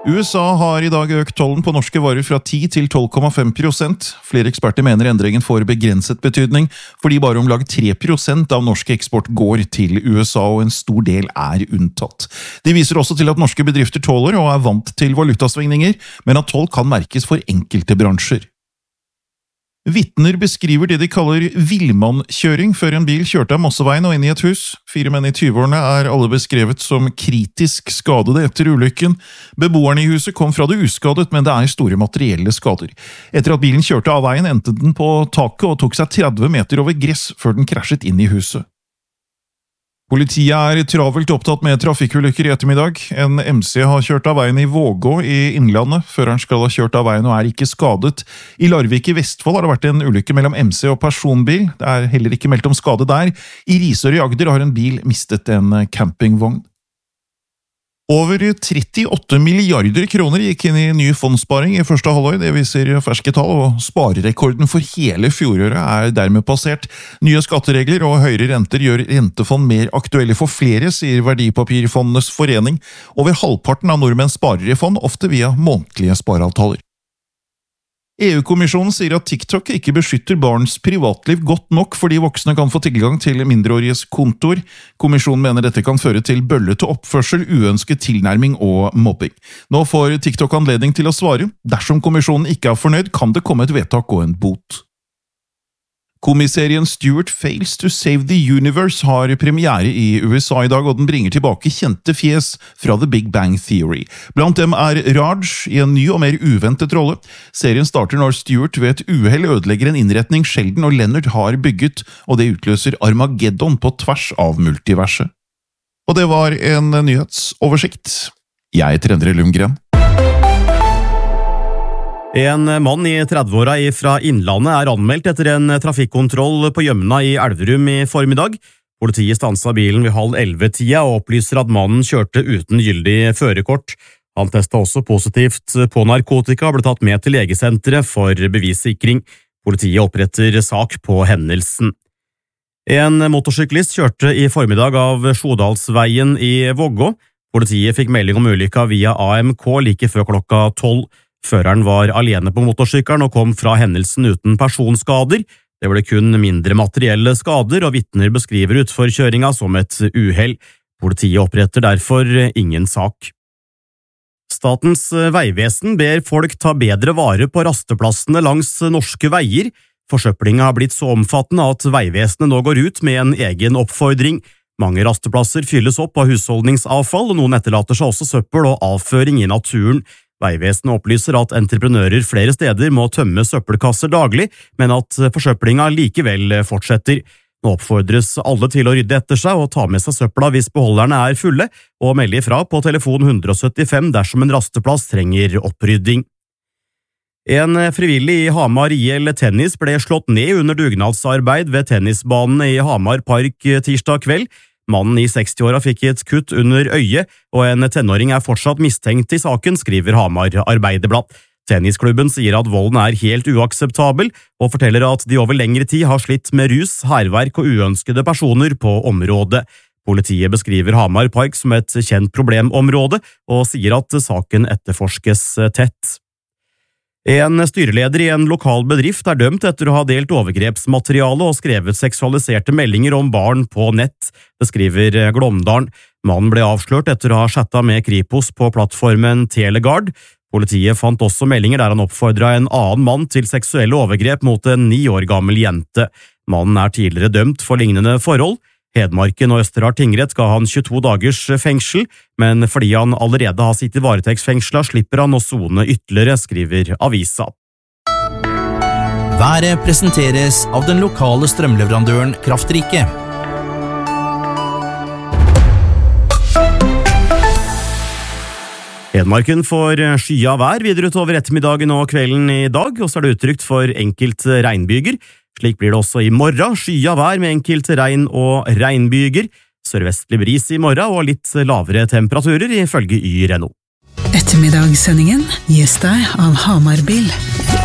USA har I dag økt tollen på norske varer fra 10 til 12,5%. Flere eksperter mener endringen får begrenset betydning, fordi bare om lag 3% av norsk eksport går til USA, og en stor del er unntatt. De viser også til at norske bedrifter tåler og er vant til valutasvingninger, men at toll kan merkes for enkelte bransjer. Vitner beskriver det de kaller villmannkjøring før en bil kjørte av Mosseveien og inn I et hus. 4 menn I 20-årene er alle beskrevet som kritisk skadede etter ulykken. Beboerne I huset kom fra det uskadet, men det er store materielle skader. Etter at bilen kjørte av veien, endte den på taket og tok seg 30 meter over gress før den krasjet inn I huset. Politiet er travelt opptatt med trafikkulykker I ettermiddag. En MC har kjørt av veien I Vågå I Innlandet. Føreren skal ha kjørt av veien og er ikke skadet. I Larvik I Vestfold har det vært en ulykke mellom MC og personbil. Det er heller ikke meldt om skade der. I Risør I Agder har en bil mistet en campingvogn. Over 38 milliarder kroner gikk inn I ny fondssparing I første halvår, det viser ferske tall, og sparerekorden for hele fjoråret er dermed passert. Nye skatteregler og høyere renter gjør rentefond mer aktuelle for flere, sier Verdipapirfondenes forening. Over halvparten av nordmenn sparer I fond, ofte via månedlige spareavtaler. EU-kommisjonen sier at TikTok ikke beskytter barns privatliv godt nok fordi voksne kan få tilgang til mindreåriges kontoer. Kommisjonen mener dette kan føre til bøllete oppførsel, uønsket tilnærming og mobbing. Nå får TikTok anledning til å svare. Dersom kommisjonen ikke er fornøyd, kan det komme et vedtak og en bot. Komiserien Stuart Fails to Save the Universe har premiere I USA I dag, og den bringer tilbake kjente fjes fra The Big Bang Theory. Blant dem er Raj I en ny og mer uventet rolle. Serien starter når Stuart ved et uhell ødelegger en innretning Sheldon og Leonard har bygget, og det utløser Armageddon på tvers av multiverset. Og det var en nyhetsoversikt. Jeg heter Endre Lundgren. En mann I 30-åra fra Innlandet er anmeldt etter en trafikkontroll på Gjømna I Elverum I formiddag. Politiet stanset bilen ved 10:30 og opplyser at mannen kjørte uten gyldig førerkort. Han testet også positivt på narkotika og ble tatt med til legesenteret for bevissikring. Politiet oppretter sak på hendelsen. En motorsyklist kjørte I formiddag av Sjodalsveien I Vågå. Politiet fikk melding om ulykka via AMK like før klokka 12. Føreren var alene på motorsykkelen og kom fra hendelsen uten personskader. Det ble kun mindre materielle skader, og vitner beskriver utforkjøringa som et uhell. Politiet oppretter derfor ingen sak. Statens vegvesen ber folk ta bedre vare på rasteplassene langs norske veier. Forsøplinga har blitt så omfattende at vegvesenet nå går ut med en egen oppfordring. Mange rasteplasser fylles opp av husholdningsavfall, og noen etterlater seg også søppel og avføring I naturen. Vegvesenet opplyser at entreprenører flere steder må tømme søppelkasser daglig, men at forsøplinga likevel fortsetter. Nå oppfordres alle til å rydde etter seg og ta med seg søppela hvis beholderne er fulle, og melde ifra på telefon 175 dersom en rasteplass trenger opprydding. En frivillig I Hamar IL Tennis ble slått ned under dugnadsarbeid ved tennisbanen I Hamar Park tirsdag kveld. Mannen I 60-åra fikk et kutt under øyet, og en tenåring er fortsatt mistenkt I saken, skriver Hamar Arbeiderblad. Tennisklubben sier at volden er helt uakseptabel, og forteller at de over lengre tid har slitt med rus, hærverk og uønskede personer på området. Politiet beskriver Hamar Park som et kjent problemområde, og sier at saken etterforskes tett. En styreleder I en lokal bedrift er dømt etter å ha delt overgrepsmateriale og skrevet seksualiserte meldinger om barn på nett, beskriver Glåmdalen. Mannen ble avslørt etter å ha chattet med Kripos på plattformen Telegard. Politiet fant også meldinger der han oppfordret en annen mann til seksuelle overgrep mot en 9 år gammel jente. Mannen er tidligere dømt for lignende forhold. Hedmarken og Østerdal tingrett ga han 22 dagers fengsel, men fordi han allerede har sittet varetektsfengsla, slipper han å sone ytterligere, skriver avisa. Været presenteres av den lokale strømleverandøren Kraftrike. Hedmarken får skya vær videre utover ettermiddagen og kvelden I dag, og så er det uttrykt for enkelte regnbyger. Slik blir det også I morgen, skya vær med enkelte regn og regnbyger, sørvestlig bris I morgen og litt lavere temperaturer ifølge Yr.no. Ettermiddagssendingen gis deg av Hamar Bil.